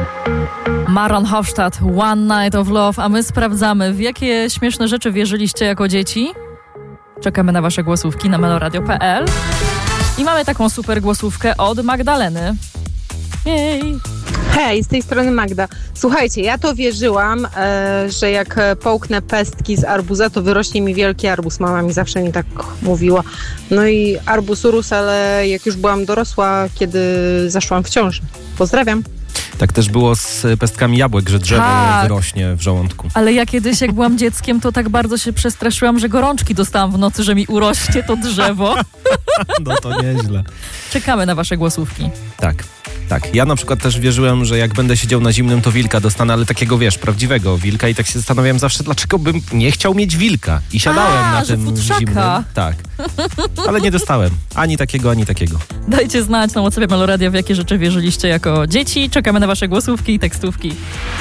Maron Hofstadt, One Night of Love, a my sprawdzamy, w jakie śmieszne rzeczy wierzyliście jako dzieci. Czekamy na wasze głosówki na meloradio.pl i mamy taką super głosówkę od Magdaleny. Jej! Hej, z tej strony Magda. Słuchajcie, ja to wierzyłam, że jak połknę pestki z arbuza, to wyrośnie mi wielki arbuz. Mama mi zawsze mi tak mówiła. No i arbuz urósł, ale jak już byłam dorosła, kiedy zaszłam w ciążę. Pozdrawiam. Tak też było z pestkami jabłek, że drzewo wyrośnie w żołądku. Ale ja kiedyś, jak byłam dzieckiem, to tak bardzo się przestraszyłam, że gorączki dostałam w nocy, że mi urośnie to drzewo. No to nieźle. Czekamy na wasze głosówki. Tak. Ja na przykład też wierzyłem, że jak będę siedział na zimnym, to wilka dostanę, ale takiego, prawdziwego wilka i tak się zastanawiałem zawsze, dlaczego bym nie chciał mieć wilka. I siadałem na tym zimnym. Tak. Ale nie dostałem. Ani takiego, ani takiego. Dajcie znać na WhatsAppie Meloradia, w jakie rzeczy wierzyliście jako dzieci. Czekamy na wasze głosówki i tekstówki.